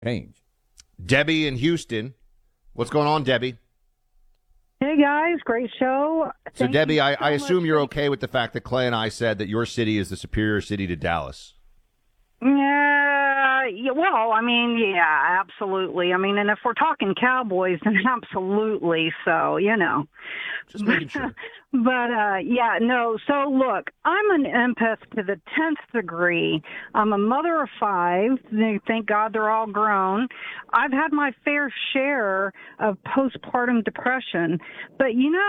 change. Debbie in Houston. What's going on, Debbie? Hey, guys. Great show. So, Thank Debbie, you I so assume much you're for- okay with the fact that Clay and I said that your city is the superior city to Dallas. Yeah, well, I mean, yeah, absolutely. I mean, and if we're talking Cowboys, then absolutely. So, Just making sure. But, yeah, no. So, look, I'm an empath to the 10th degree. I'm a mother of 5. Thank God they're all grown. I've had my fair share of postpartum depression. But,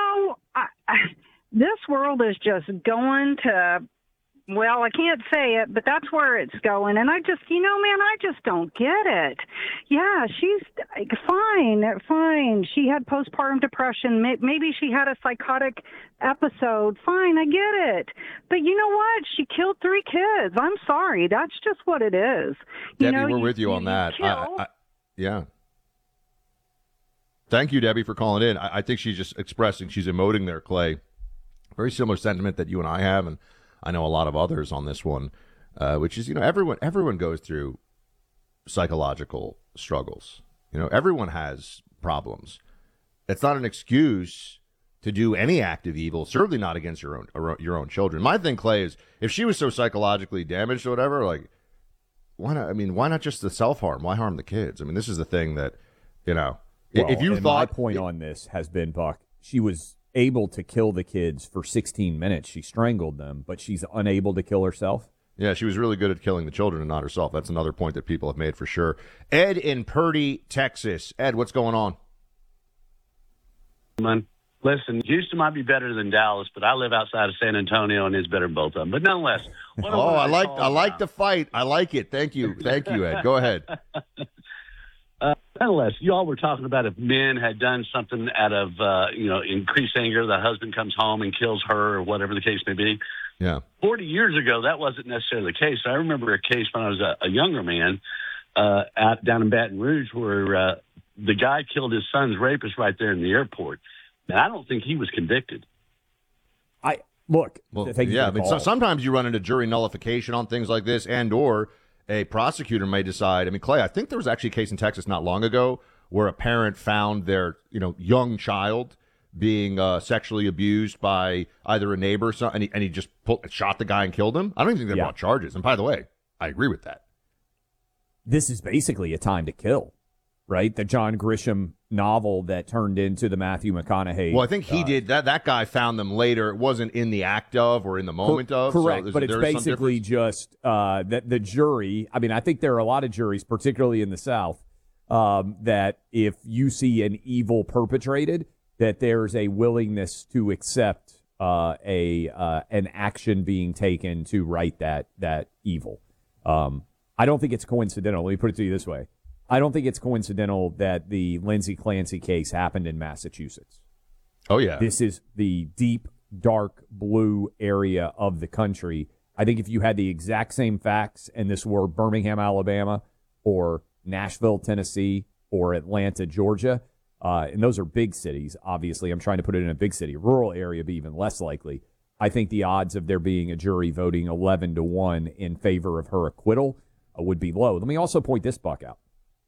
this world is just going to, well, I can't say it, but that's where it's going. And I just, man, I just don't get it. Yeah, she's fine. She had postpartum depression. Maybe she had a psychotic episode. Fine, I get it. But you know what? She killed 3 kids. I'm sorry. That's just what it is. Debbie, we're with you on that. Yeah. Thank you, Debbie, for calling in. I think she's just expressing, she's emoting there, Clay. Very similar sentiment that you and I have, and I know a lot of others on this one, which is, everyone goes through psychological struggles. Everyone has problems. It's not an excuse to do any act of evil, certainly not against your own children. My thing, Clay, is if she was so psychologically damaged or whatever, like, why not? I mean, why not just the self-harm? Why harm the kids? I mean, this is the thing that, if you thought. My point on this has been, Buck, she was able to kill the kids for 16 minutes. She strangled them, but she's unable to kill herself. Yeah, she was really good at killing the children and not herself. That's another point that people have made for sure. Ed in Purdy, Texas. Ed, what's going on? Listen, Houston might be better than Dallas, but I live outside of San Antonio, and it's better than both of them. But nonetheless, I like the fight. I like it. Thank you, Ed. Go ahead. Nonetheless, you all were talking about if men had done something out of increased anger, the husband comes home and kills her, or whatever the case may be. Yeah. 40 years ago, that wasn't necessarily the case. I remember a case when I was a younger man out down in Baton Rouge where the guy killed his son's rapist right there in the airport. And I don't think he was convicted. Sometimes you run into jury nullification on things like this, and or a prosecutor may decide. I mean, Clay, I think there was actually a case in Texas not long ago where a parent found their young child being sexually abused by either a neighbor or something, and he just shot the guy and killed him. I don't even think they brought charges. And by the way, I agree with that. This is basically A Time to Kill, right? The John Grisham novel that turned into the Matthew McConaughey. Well, I think he did that. That guy found them later. It wasn't in the act of or in the moment of. Correct, so but it's basically just that the jury. I mean, I think there are a lot of juries, particularly in the South, that if you see an evil perpetrated, that there's a willingness to accept an action being taken to right that evil. I don't think it's coincidental. Let me put it to you this way. I don't think it's coincidental that the Lindsay Clancy case happened in Massachusetts. Oh, yeah. This is the deep, dark blue area of the country. I think if you had the exact same facts and this were Birmingham, Alabama, or Nashville, Tennessee, or Atlanta, Georgia, and those are big cities, obviously. I'm trying to put it in a big city. Rural area would be even less likely. I think the odds of there being a jury voting 11-1 in favor of her acquittal would be low. Let me also point this, Buck, out.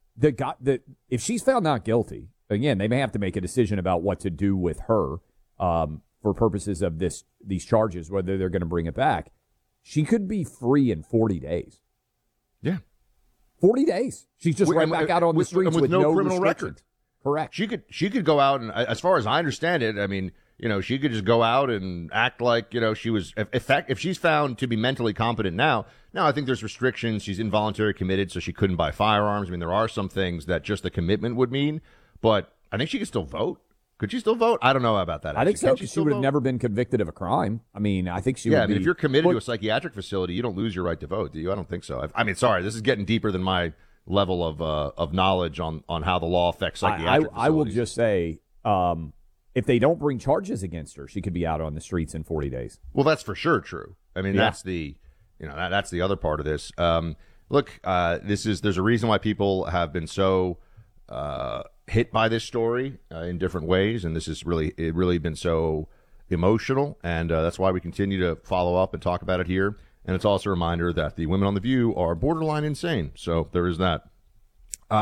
If she's found not guilty, again, they may have to make a decision about what to do with her for purposes of these charges, whether they're going to bring it back. She could be free in 40 days. Yeah. 40 days. She's just right back out on the streets with no criminal record. Correct. She could go out and, as far as I understand it, I mean, she could just go out and act like, she was, if she's found to be mentally competent now, I think there's restrictions. She's involuntary committed, so she couldn't buy firearms. I mean, there are some things that just the commitment would mean, but I think she could still vote. Could she still vote? I don't know about that. I think so, because she would have never been convicted of a crime. I mean, I think she would be. If you're committed to a psychiatric facility, you don't lose your right to vote, do you? I don't think so. I mean, sorry, this is getting deeper than my level of knowledge on how the law affects psychiatric facilities. I will just say, if they don't bring charges against her, she could be out on the streets in 40 days. Well, that's for sure true. I mean, that's the that's the other part of this. Look, there's a reason why people have been so hit by this story in different ways, and this is really been so emotional, and that's why we continue to follow up and talk about it here. And it's also a reminder that the women on The View are borderline insane. So there is that.